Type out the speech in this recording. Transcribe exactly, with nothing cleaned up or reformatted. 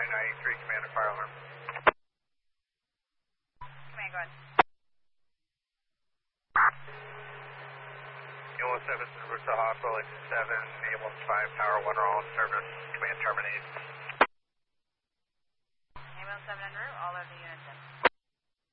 ninety-three, command and fire alarm. Command, go ahead. Kilo seven, route to hospital, exit seven, ambulance five, tower one, are all in service, command terminated.